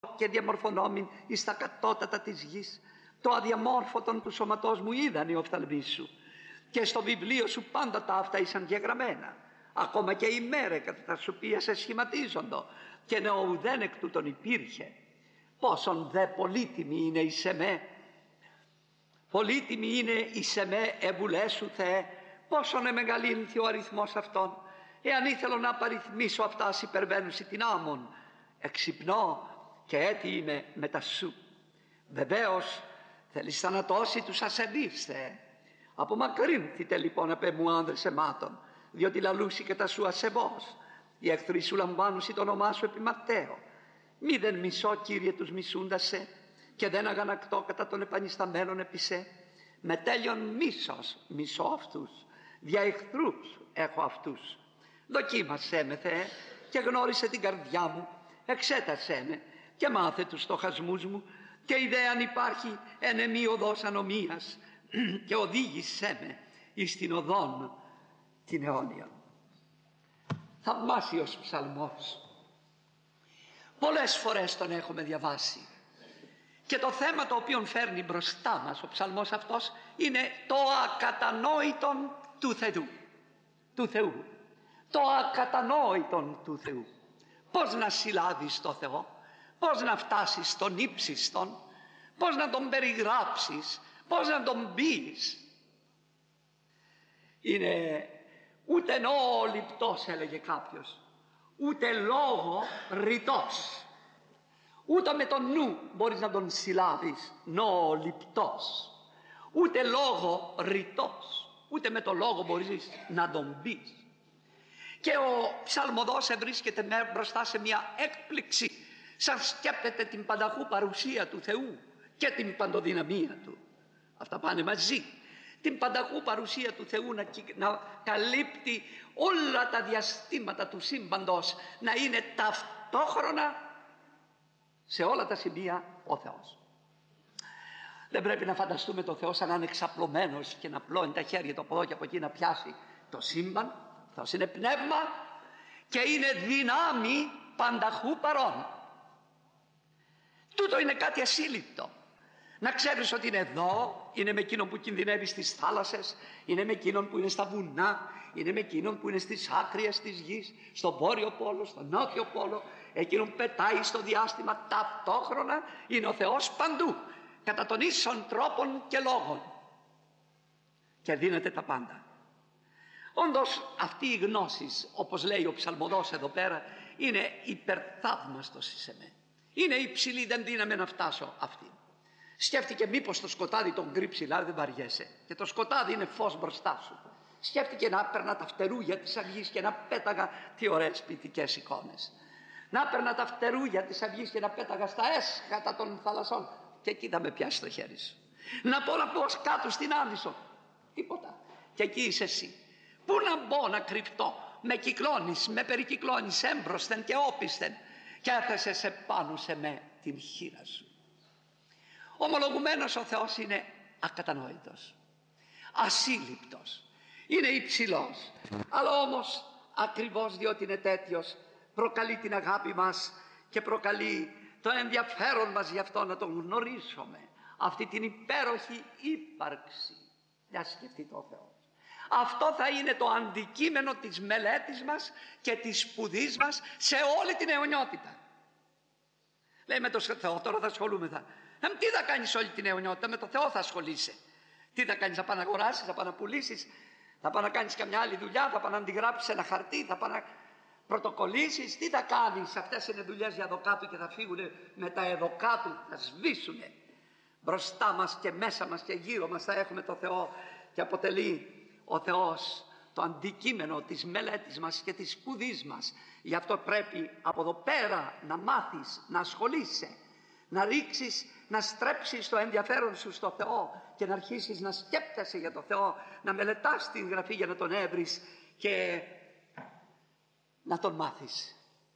και διαμορφωνόμην εις τα κατώτατα της γης. Το αδιαμόρφωτον του σώματός μου είδαν οι οφθαλμοί σου, και στο βιβλίο σου πάντα τα αυτά ήσαν γεγραμμένα, ακόμα και η μέρα κατά τα οποία σε σχηματίζοντο, και νεοουδέν εκ τούτον υπήρχε. Πόσον δε πολύτιμη είναι εις εμέ, πολύτιμη είναι εις εμέ εβουλέ σου Θεέ, πόσον εμεγαλύνθη ο αριθμός αυτών. Εάν ήθελω να απαριθμίσω αυτάς υπερβαίνουσι την άμμον, εξυπνώ και έτη είμαι μετά σου. Βεβαίως θέλεις θανατώσει τους ασεβείς, Θεέ. Απομακρύνθητε λοιπόν απ' εμού άνδρες αιμάτων, διότι λαλούσι και τα σου ασεβώς. Οι εχθροί σου λαμβάνουσι το όνομά σου επί Ματθαίο. Μη δεν μισώ, Κύριε, τους μισούντας σε, και δεν αγανακτώ κατά των επανισταμένων επί σε. Με τέλειον μίσος μισώ αυτούς, δια εχθρούς έχω αυτούς. Δοκίμασέ με, Θεέ, και γνώρισε την καρδιά μου, εξέτασέ με και μάθε τους στοχασμούς μου, και είδε αν υπάρχει εν εμή οδός ανομίας, και οδήγησέ με εις την οδόν την αιώνια. Θαυμάσιος ψαλμός. Πολλές φορές τον έχουμε διαβάσει, και το θέμα το οποίο φέρνει μπροστά μας ο ψαλμός αυτός είναι το ακατανόητον του Θεού. Το ακατανόητον του Θεού. Πώς να συλλάβεις το Θεό, πώς να φτάσεις στον ύψιστον, πώς να τον περιγράψεις, πώς να τον πεις. Είναι ούτε νόο λιπτός, έλεγε κάποιος, ούτε λόγο ρητός. Ούτε με τον νου μπορείς να τον συλλάβεις, νόο λιπτός. Ούτε λόγο ρητός, ούτε με τον λόγο μπορείς να τον πεις. Και ο ψαλμοδός βρίσκεται μπροστά σε μια έκπληξη, σαν σκέπτεται την πανταχού παρουσία του Θεού και την παντοδυναμία του. Αυτά πάνε μαζί. Την πανταχού παρουσία του Θεού να καλύπτει όλα τα διαστήματα του σύμπαντος, να είναι ταυτόχρονα σε όλα τα σημεία ο Θεός. Δεν πρέπει να φανταστούμε το Θεό σαν να είναι εξαπλωμένος και να πλώνει τα χέρια του από εδώ και από εκεί να πιάσει το σύμπαν. Ο Θεός είναι πνεύμα και είναι δυνάμει πανταχού παρών. Τούτο είναι κάτι ασύλληπτο. Να ξέρεις ότι είναι εδώ, είναι με εκείνον που κινδυνεύει στις θάλασσες, είναι με εκείνον που είναι στα βουνά, είναι με εκείνον που είναι στις άκριες της γης, στον βόρειο πόλο, στον νότιο πόλο, εκείνον που πετάει στο διάστημα. Ταυτόχρονα είναι ο Θεός παντού, κατά των ίσων τρόπων και λόγων, και δίνεται τα πάντα. Όντως αυτή η γνώση, όπως λέει ο ψαλμοδός εδώ πέρα, είναι υπερθαύμαστος εις εμέ. Είναι υψηλή, δεν δύναμαι να φτάσω αυτή. Σκέφτηκε μήπως το σκοτάδι τον κρύψει, αλλά δεν βαριέσαι, και το σκοτάδι είναι φως μπροστά σου. Σκέφτηκε να παίρνα τα φτερούγια της αυγής και να πέταγα, τι ωραίες ποιητικές εικόνες. Να παίρνα τα φτερούγια της αυγής και να πέταγα στα έσχατα των θαλασσών, και εκεί θα με πιάσει το χέρι σου. Να πω κάτω στην Άμυσο, τίποτα, και εκεί είσαι εσύ. Πού να μπω να κρυφτώ, με κυκλώνεις, με περικυκλώνεις έμπροσθεν και όπισθεν, και έθεσες επάνω σε με την χείρα σου. Ομολογουμένος ο Θεός είναι ακατανόητος, ασύλληπτος, είναι υψηλός, αλλά όμως ακριβώς διότι είναι τέτοιος προκαλεί την αγάπη μας και προκαλεί το ενδιαφέρον μας γι' αυτό να τον γνωρίσουμε, αυτή την υπέροχη ύπαρξη. Για σκεφτείτε ο Θεός. Αυτό θα είναι το αντικείμενο της μελέτης μας και της σπουδής μας σε όλη την αιωνιότητα. Λέει, με τον Θεό τώρα θα ασχολούμεθα. Τι θα κάνεις όλη την αιωνιότητα, με τον Θεό θα ασχολείσαι. Τι θα κάνεις, θα πας να αγοράσεις, θα πας να πουλήσεις, θα πας να κάνεις καμιά άλλη δουλειά, θα πας να αντιγράψεις ένα χαρτί, θα πας να πρωτοκολλήσεις. Τι θα κάνεις, αυτές είναι δουλειές για δοκάτου και θα φύγουν με τα εδοκάτου, θα σβήσουνε. Μπροστά μας και μέσα μας και γύρω μας θα έχουμε το Θεό, και αποτελεί ο Θεός το αντικείμενο της μελέτης μας και της σπουδής μας. Γι' αυτό πρέπει από εδώ πέρα να μάθεις, να ασχολείσαι, να ρίξεις, να στρέψεις το ενδιαφέρον σου στο Θεό και να αρχίσεις να σκέπτεσαι για το Θεό, να μελετάς την Γραφή για να τον έβρεις και να τον μάθεις.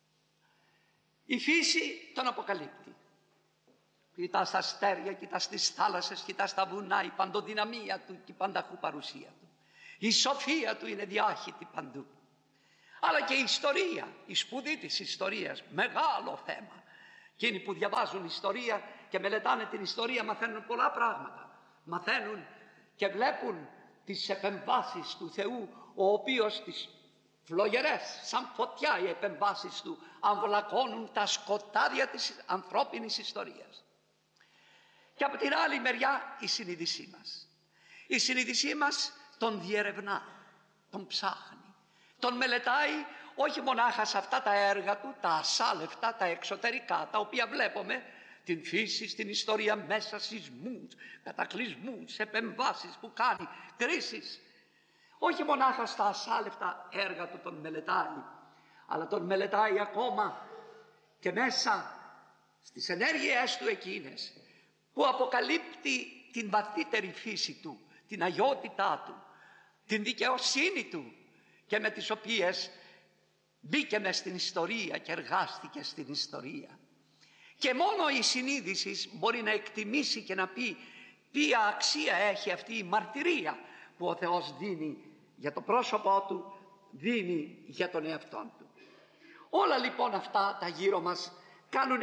Η φύση τον αποκαλύπτει. Κοιτάς τα αστέρια, κοιτάς τις θάλασσες, κοιτάς τα βουνά, η παντοδυναμία του και η πανταχού παρουσία του. Η σοφία του είναι διάχυτη παντού. Αλλά και η ιστορία, η σπουδή της ιστορίας, μεγάλο θέμα. Εκείνοι που διαβάζουν ιστορία και μελετάνε την ιστορία μαθαίνουν πολλά πράγματα. Μαθαίνουν και βλέπουν τις επεμβάσεις του Θεού, ο οποίος τις φλογερές σαν φωτιά οι επεμβάσεις του αμβλακώνουν τα σκοτάδια της ανθρώπινης ιστορίας. Και από την άλλη μεριά η συνείδησή μας. Η συνείδησή μας τον διερευνά, τον ψάχνει, τον μελετάει όχι μονάχα σε αυτά τα έργα του, τα ασάλευτα, τα εξωτερικά, τα οποία βλέπουμε, την φύση, στην ιστορία μέσα, σεισμούς, κατακλυσμούς, επεμβάσεις που κάνει, κρίσεις. Όχι μονάχα στα ασάλευτα έργα του τον μελετάει, αλλά τον μελετάει ακόμα και μέσα στις ενέργειές του εκείνες που αποκαλύπτει την βαθύτερη φύση του, την αγιότητά του, την δικαιοσύνη του και με τις οποίες μπήκε μες στην ιστορία και εργάστηκε στην ιστορία. Και μόνο η συνείδηση μπορεί να εκτιμήσει και να πει ποια αξία έχει αυτή η μαρτυρία που ο Θεός δίνει για το πρόσωπό του, δίνει για τον εαυτόν του. Όλα λοιπόν αυτά τα γύρω μας κάνουν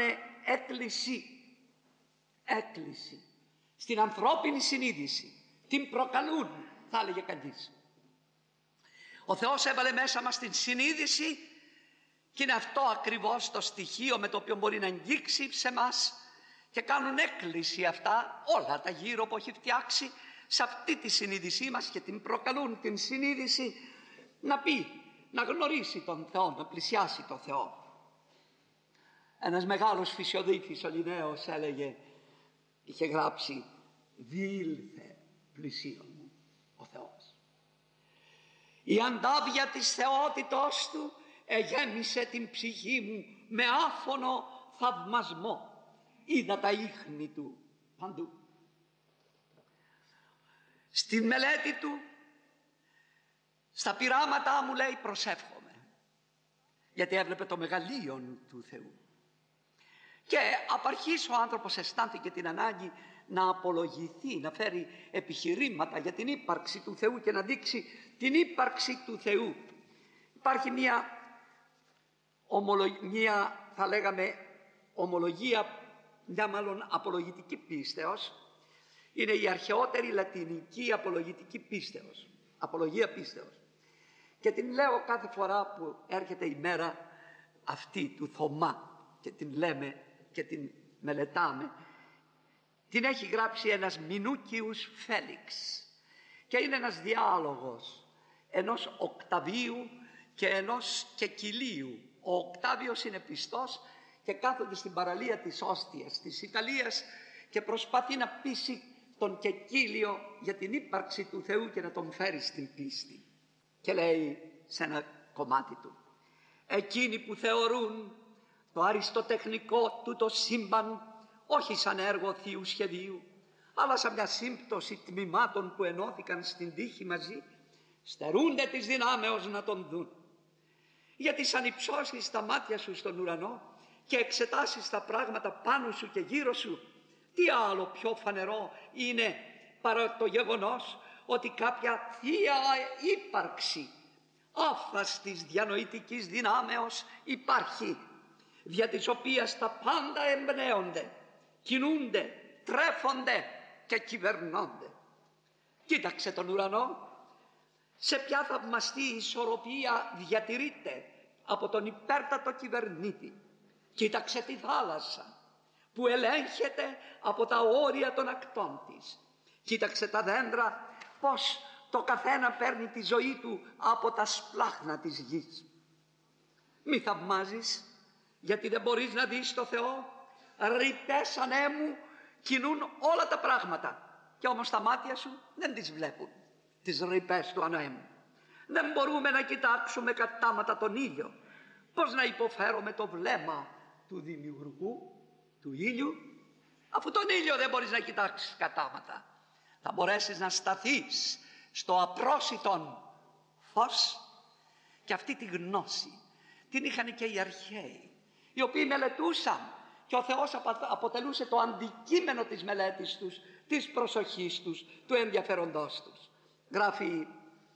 έκκληση στην ανθρώπινη συνείδηση, την προκαλούν, θα έλεγε κανείς. Ο Θεός έβαλε μέσα μας την συνείδηση και είναι αυτό ακριβώς το στοιχείο με το οποίο μπορεί να αγγίξει σε μας και κάνουν έκκληση αυτά όλα τα γύρω που έχει φτιάξει σε αυτή τη συνείδησή μας και την προκαλούν την συνείδηση να πει, να γνωρίσει τον Θεό, να πλησιάσει τον Θεό. Ένας μεγάλος φυσιοδείχτης ο Λινναίος έλεγε, είχε γράψει «Διήλθε πλησίον μου ο Θεός». Η αντάβια της θεότητός του εγέμισε την ψυχή μου με άφωνο θαυμασμό. Είδα τα ίχνη του παντού. Στη μελέτη του, στα πειράματά μου λέει προσεύχομαι, γιατί έβλεπε το μεγαλείον του Θεού. Και απ' αρχής ο άνθρωπος αισθάνθηκε την ανάγκη να απολογηθεί, να φέρει επιχειρήματα για την ύπαρξη του Θεού και να δείξει την ύπαρξη του Θεού. Υπάρχει μια θα λέγαμε ομολογία, μια μάλλον απολογητική πίστεως. Είναι η αρχαιότερη λατινική απολογητική πίστεως, απολογία πίστεως. Και την λέω κάθε φορά που έρχεται η μέρα αυτή του Θωμά και την λέμε και την μελετάμε. Την έχει γράψει ένας Μινούκιους Φέλιξ και είναι ένας διάλογος ενός Οκταβίου και ενός Κεκυλίου. Ο Οκτάβιος είναι πιστός και κάθονται στην παραλία της Όστιας της Ιταλίας και προσπαθεί να πείσει τον Κεκύλιο για την ύπαρξη του Θεού και να τον φέρει στην πίστη. Και λέει σε ένα κομμάτι του, εκείνοι που θεωρούν το αριστοτεχνικό του το σύμπαν όχι σαν έργο θείου σχεδίου, αλλά σαν μια σύμπτωση τμήματων που ενώθηκαν στην τύχη μαζί, στερούνται της δυνάμεως να τον δουν. Γιατί σαν υψώσεις τα μάτια σου στον ουρανό και εξετάσεις τα πράγματα πάνω σου και γύρω σου, τι άλλο πιο φανερό είναι παρά το γεγονός ότι κάποια θεία ύπαρξη άφαστης διανοητικής δυνάμεως υπάρχει, δια της οποίας τα πάντα εμπνέονται, κινούνται, τρέφονται και κυβερνώνται. Κοίταξε τον ουρανό, σε ποια θαυμαστή ισορροπία διατηρείται από τον υπέρτατο κυβερνήτη. Κοίταξε τη θάλασσα που ελέγχεται από τα όρια των ακτών της. Κοίταξε τα δέντρα πως το καθένα παίρνει τη ζωή του από τα σπλάχνα της γης. Μη θαυμάζεις γιατί δεν μπορείς να δεις το Θεό. Ρητές ανέμου κινούν όλα τα πράγματα και όμως τα μάτια σου δεν τις βλέπουν τις ρηπές του ανέμου. Δεν μπορούμε να κοιτάξουμε κατάματα τον ήλιο. Πώς να υποφέρουμε το βλέμμα του δημιουργού, του ήλιου, αφού τον ήλιο δεν μπορείς να κοιτάξεις κατάματα. Θα μπορέσεις να σταθείς στο απρόσιτον φως. Και αυτή τη γνώση την είχαν και οι αρχαίοι, οι οποίοι μελετούσαν και ο Θεός αποτελούσε το αντικείμενο της μελέτης τους, της προσοχής τους, του ενδιαφέροντός τους. Γράφει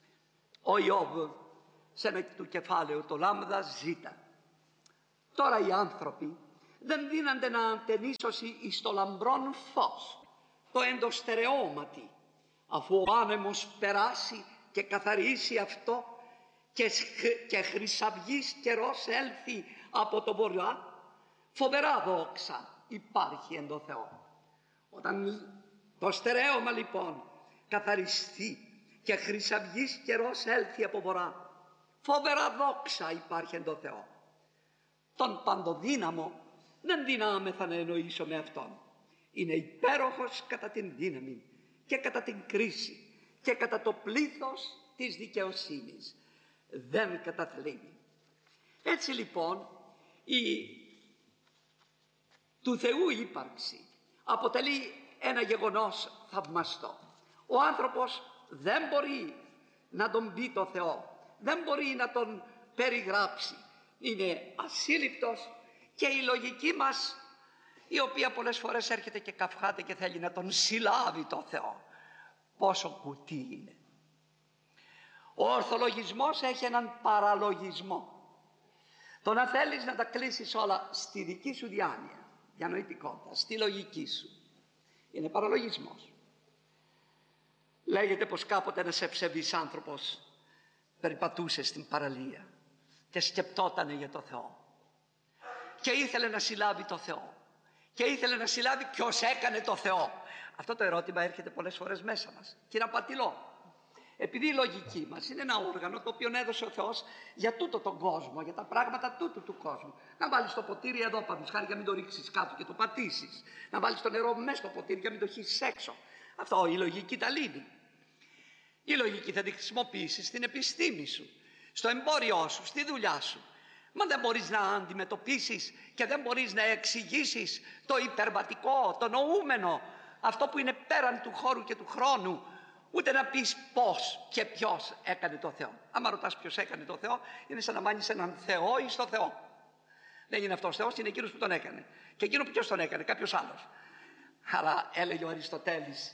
ο Ιώβ σε ένα του κεφάλαιο, το λάμδα ζήτα. Τώρα οι άνθρωποι δεν δύνανται να αντενήσωσι εις το λαμπρόν φως, το εντοστερεώματι, αφού ο άνεμος περάσει και καθαρίσει αυτό και χρυσαυγής καιρός έλθει από το βορρά, φοβερά δόξα υπάρχει εν το Θεό. Όταν το στερέωμα λοιπόν καθαριστεί και χρυσαυγής καιρός έλθει από βορρά, φοβερά δόξα υπάρχει εν το Θεό. Τον παντοδύναμο δεν δυνάμεθα να εννοήσω με Αυτόν. Είναι υπέροχος κατά την δύναμη και κατά την κρίση και κατά το πλήθος της δικαιοσύνης. Δεν καταθλίβει. Έτσι λοιπόν η του Θεού ύπαρξη αποτελεί ένα γεγονός θαυμαστό. Ο άνθρωπος δεν μπορεί να τον πει το Θεό, δεν μπορεί να τον περιγράψει. Είναι ασύλληπτος και η λογική μας, η οποία πολλές φορές έρχεται και καυχάται και θέλει να τον συλλάβει το Θεό, πόσο κουτί είναι. Ο ορθολογισμός έχει έναν παραλογισμό. Το να θέλεις να τα κλείσεις όλα στη δική σου διάνοια, διανοητικότητα, στη λογική σου, είναι παραλογισμός. Λέγεται πως κάποτε ένας ευσεβής άνθρωπος περιπατούσε στην παραλία και σκεπτότανε για το Θεό και ήθελε να συλλάβει το Θεό και ήθελε να συλλάβει ποιος έκανε το Θεό. Αυτό το ερώτημα έρχεται πολλές φορές μέσα μας και είναι απατηλό. Επειδή η λογική μας είναι ένα όργανο το οποίο έδωσε ο Θεός για τούτο τον κόσμο, για τα πράγματα τούτου του κόσμου. Να βάλεις το ποτήρι εδώ πάνω, χάρη για να μην το ρίξεις κάτω και το πατήσεις. Να βάλεις το νερό μέσα στο ποτήρι για να μην το χύσεις έξω. Αυτό η λογική τα λύνει. Η λογική θα τη χρησιμοποιήσεις στην επιστήμη σου, στο εμπόριό σου, στη δουλειά σου. Μα δεν μπορείς να αντιμετωπίσεις και δεν μπορείς να εξηγήσεις το υπερβατικό, το νοούμενο, αυτό που είναι πέραν του χώρου και του χρόνου. Ούτε να πεις πώς και ποιος έκανε το Θεό. Άμα ρωτάς ποιος έκανε το Θεό, είναι σαν να μάνεις έναν Θεό εις το Θεό. Δεν είναι αυτός Θεός, είναι εκείνος που τον έκανε. Και εκείνο ποιος τον έκανε, κάποιος άλλος. Αλλά έλεγε ο Αριστοτέλης,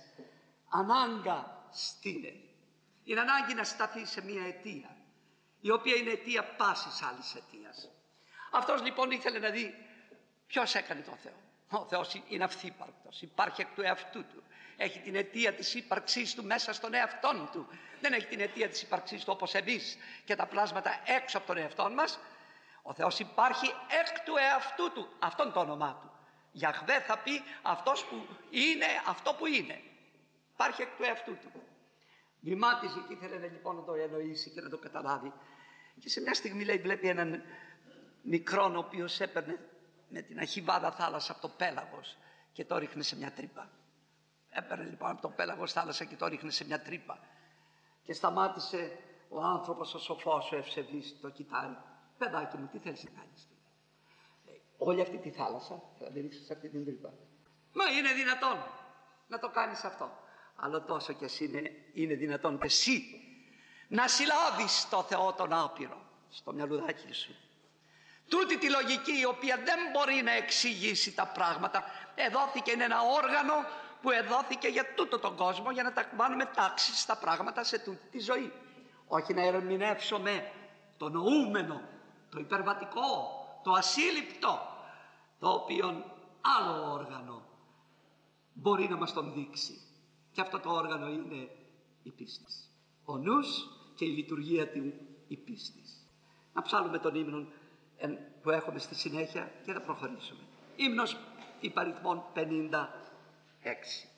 ανάγκα στείνε. Είναι ανάγκη να σταθεί σε μια αιτία, η οποία είναι αιτία πάσης άλλης αιτίας. Αυτός λοιπόν ήθελε να δει ποιος έκανε το Θεό. Ο Θεός είναι αυθύπαρκτος, υπάρχει εκ του εαυτού του. Έχει την αιτία της ύπαρξής του μέσα στον εαυτόν του. Δεν έχει την αιτία της ύπαρξής του όπως εμείς και τα πλάσματα έξω από τον εαυτόν μας. Ο Θεός υπάρχει εκ του εαυτού του. Αυτόν το όνομά του. Γιαχβέ θα πει αυτός που είναι αυτό που είναι. Υπάρχει εκ του εαυτού του. Βημάτιζε και ήθελε λοιπόν να το εννοήσει και να το καταλάβει. Και σε μια στιγμή λέει, βλέπει έναν μικρόν ο οποίος έπαιρνε με την αχιβάδα θάλασσα από το πέλαγος και το ρίχνε σε μια τρύπα. Έπαιρνε λοιπόν από το πέλαγος θάλασσα και το ρίχνε σε μια τρύπα. Και σταμάτησε ο άνθρωπος ο σοφός, ο ευσεβής, το κοιτάει. Παιδάκι μου, τι θέλεις να κάνεις? Όλη αυτή τη θάλασσα θα την ρίξεις σε αυτή την τρύπα. Μα είναι δυνατόν να το κάνεις αυτό? Αλλά τόσο κι εσύ είναι δυνατόν και εσύ να συλλάβεις το Θεό τον άπειρο στο μυαλουδάκι σου. Τούτη τη λογική η οποία δεν μπορεί να εξηγήσει τα πράγματα, εδόθηκε, είναι ένα όργανο που εδόθηκε για τούτο τον κόσμο, για να τα βάλουμε τάξη στα πράγματα σε τούτη τη ζωή. Όχι να ερμηνεύσουμε το νοούμενο, το υπερβατικό, το ασύλληπτο, το οποίο άλλο όργανο μπορεί να μας τον δείξει. Και αυτό το όργανο είναι η πίστη. Ο νους και η λειτουργία του η πίστη. Να ψάλουμε τον ύμνο που έχουμε στη συνέχεια και θα προχωρήσουμε. Ύμνος υπαριθμών 56.